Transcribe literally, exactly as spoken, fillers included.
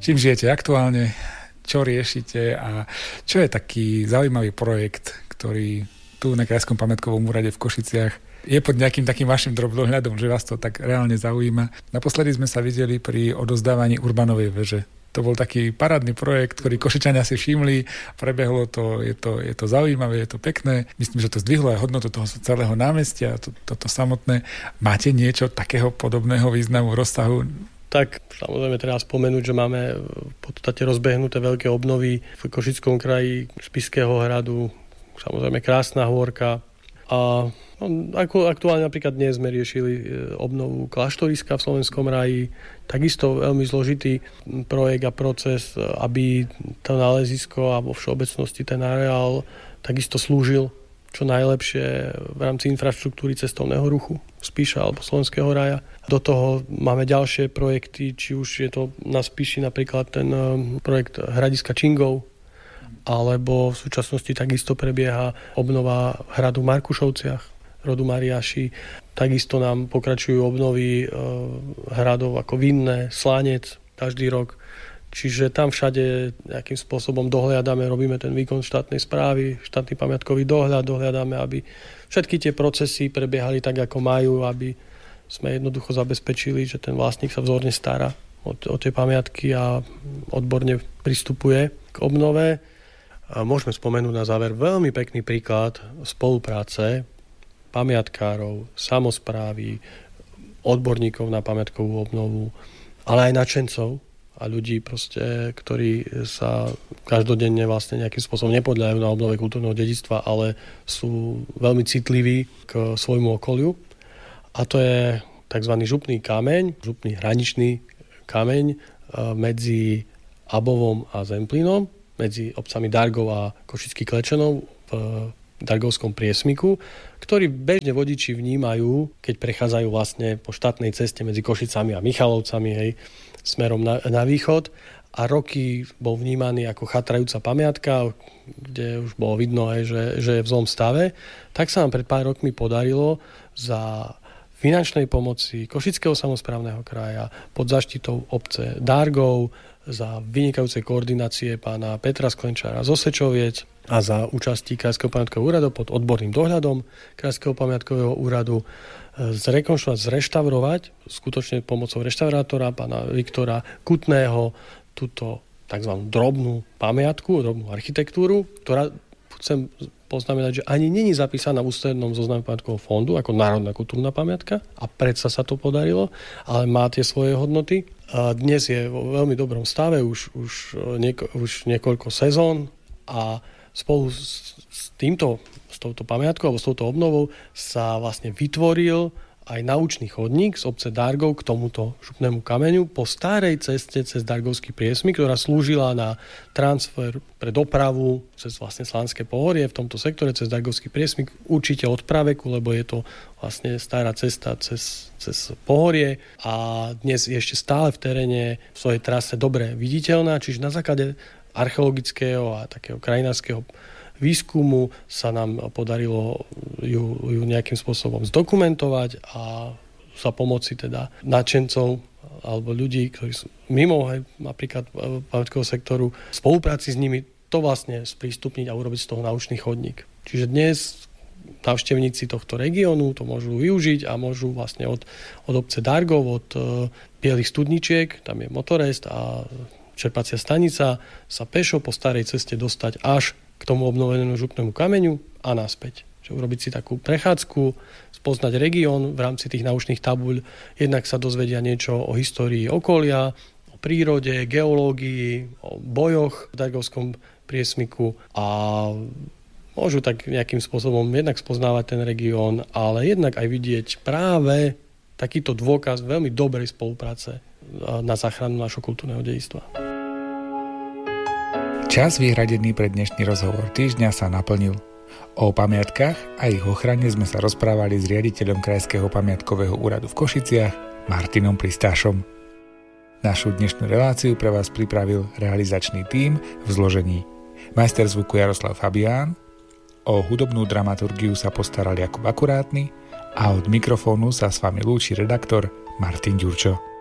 čím žijete aktuálne, čo riešite a čo je taký zaujímavý projekt, ktorý tu na Krajskom pamiatkovom úrade v Košiciach je pod nejakým takým vašim drobnohľadom, že vás to tak reálne zaujíma. Naposledy sme sa videli pri odovzdávaní Urbanovej veže. To bol taký parádny projekt, ktorý Košičania si všimli, prebehlo to, je to, je to zaujímavé, je to pekné. Myslím, že to zdvihlo aj hodnotu toho celého námestia, to, toto samotné. Máte niečo takého podobného významu, rozsahu? Tak samozrejme treba spomenúť, že máme v podstate rozbehnuté veľké obnovy v Košickom kraji, Spišského hradu, samozrejme Krásna Hôrka. A no, ako aktuálne napríklad dnes sme riešili obnovu kláštoriska v Slovenskom raji. Takisto veľmi zložitý projekt a proces, aby to nálezisko a vo všeobecnosti ten areál takisto slúžil čo najlepšie v rámci infraštruktúry cestovného ruchu Spiša alebo Slovenského raja. Do toho máme ďalšie projekty, či už je to na Spiši napríklad ten projekt Hradiska Čingov, alebo v súčasnosti takisto prebieha obnova hradu v Markušovciach, rodu Mariáši. Takisto nám pokračujú obnovy e, hradov ako Vinné, Slánec každý rok. Čiže tam všade nejakým spôsobom dohliadame, robíme ten výkon štátnej správy, štátny pamiatkový dohľad, dohliadame, aby všetky tie procesy prebiehali tak, ako majú, aby sme jednoducho zabezpečili, že ten vlastník sa vzorne stará o, o tie pamiatky a odborne pristupuje k obnove. A môžeme spomenúť na záver veľmi pekný príklad spolupráce pamiatkárov, samosprávy, odborníkov na pamiatkovú obnovu, ale aj nadšencov a ľudí, proste, ktorí sa každodenne vlastne nejakým spôsobom nepodľajú na obnove kultúrneho dedičstva, ale sú veľmi citliví k svojmu okoliu. A to je tzv. Župný kameň, župný hraničný kameň medzi Abovom a Zemplínom, medzi obcami Dargov a Košických Klečanov v Dargovskom priesmiku, ktorý bežne vodiči vnímajú, keď prechádzajú vlastne po štátnej ceste medzi Košicami a Michalovcami, hej, smerom na, na východ. A roky bol vnímaný ako chatrajúca pamiatka, kde už bolo vidno, hej, že, že je v zlom stave. Tak sa nám pred pár rokmi podarilo za finančnej pomoci Košického samosprávneho kraja pod zaštitou obce Dargov, za vynikajúcej koordinácie pána Petra Sklenčára z Osečoviec a za účastí Krajského pamiatkového úradu pod odborným dohľadom Krajského pamiatkového úradu zrekonštruovať, zreštaurovať, skutočne pomocou reštaurátora pána Viktora Kutného, túto tzv. Drobnú pamiatku, drobnú architektúru, ktorá, chcem poznamenať, že ani není zapísaná v ústrednom zozname pamiatkového fondu ako národná kultúrna pamiatka a predsa sa to podarilo, ale má tie svoje hodnoty. A dnes je vo veľmi dobrom stave už, už, nieko, už niekoľko sezón a spolu s, s týmto, s touto pamiatkou alebo s touto obnovou sa vlastne vytvoril aj naučný chodník z obce Dargov k tomuto župnému kameňu po starej ceste cez Dargovský priesmik, ktorá slúžila na transfer pre dopravu cez vlastne Slánske pohorie v tomto sektore cez Dargovský priesmik, určite od praveku, lebo je to vlastne stará cesta cez, cez pohorie a dnes je ešte stále v teréne v svojej trase dobre viditeľná, čiže na základe archeologického a takého krajinárskeho výskumu sa nám podarilo ju, ju nejakým spôsobom zdokumentovať a za pomoci teda nadšencov alebo ľudí, ktorí sú mimo hej, napríklad pamiatkového sektoru, v spolupráci s nimi to vlastne sprístupniť a urobiť z toho naučný chodník. Čiže dnes návštevníci tohto regiónu to môžu využiť a môžu vlastne od, od obce Dargov, od uh, Bielých studničiek, tam je motorest a čerpacia stanica, sa pešo po starej ceste dostať až k tomu obnovenému župnému kameňu a naspäť. Čiže urobiť si takú prechádzku, spoznať región v rámci tých naučných tabuľ, jednak sa dozvedia niečo o histórii okolia, o prírode, geológii, o bojoch v Dargovskom priesmiku a môžu tak nejakým spôsobom jednak spoznávať ten región, ale jednak aj vidieť práve takýto dôkaz veľmi dobrej spolupráce na záchranu našho kultúrneho dedičstva. Čas vyhradený pre dnešný rozhovor týždňa sa naplnil. O pamiatkách a ich ochrane sme sa rozprávali s riaditeľom Krajského pamiatkového úradu v Košiciach, Martinom Pristášom. Našu dnešnú reláciu pre vás pripravil realizačný tím v zložení majster zvuku Jaroslav Fabián, o hudobnú dramaturgiu sa postaral Jakub Akurátny a od mikrofónu sa s vami lúči redaktor Martin Ďurčo.